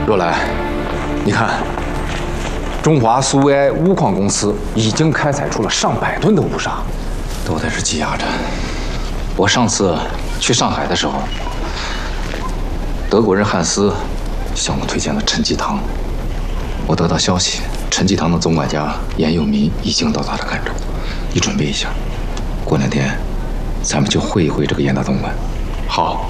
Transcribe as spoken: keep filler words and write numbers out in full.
若兰，你看，中华苏维埃钨矿公司已经开采出了上百吨的钨砂，都在这积压着。我上次去上海的时候，德国人汉斯向我推荐了陈继堂。我得到消息，陈继堂的总管家严佑民已经到他的赣州，你准备一下，过两天咱们就会一会这个严大总管。 好。